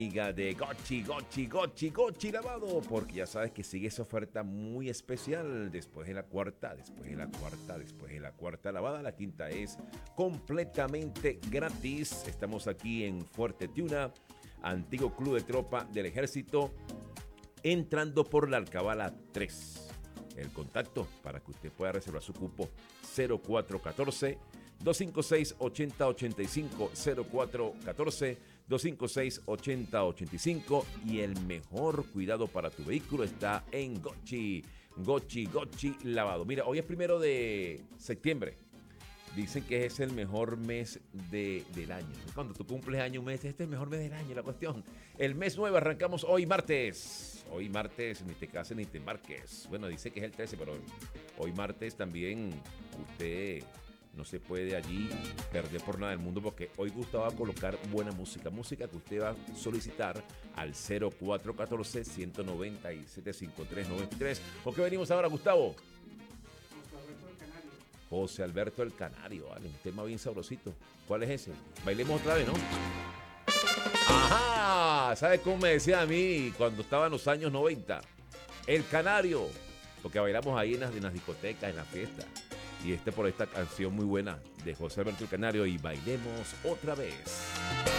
Amiga de Gochi Lavado, porque ya sabes que sigue esa oferta muy especial después de la cuarta, después de la cuarta lavada, la quinta es completamente gratis. Estamos aquí en Fuerte Tiuna, antiguo club de tropa del ejército, entrando por la Alcabala 3. El contacto para que usted pueda reservar su cupo 0414 256 8085 0414 256-8085 y el mejor cuidado para tu vehículo está en Gochi Lavado. Mira, hoy es 1 de septiembre. Dicen que es el mejor mes del año. Cuando tú cumples año, un mes, este es el mejor mes del año, la cuestión. El mes 9 arrancamos hoy martes. Hoy martes, ni te cases ni te embarques. Bueno, dice que es el 13, pero hoy martes también usted no se puede allí perder por nada del mundo, porque hoy Gustavo va a colocar buena música, música que usted va a solicitar al 0414-197-5393. ¿Con qué venimos ahora, Gustavo? José Alberto el Canario, vale, un tema bien sabrosito. ¿Cuál es ese? Bailemos otra vez, ¿no? Ajá, ¿sabes cómo me decía a mí cuando estaba en los años 90? El Canario, porque bailamos ahí en las discotecas, en las fiestas. Y por esta canción muy buena de José Alberto el Canario, y bailemos otra vez.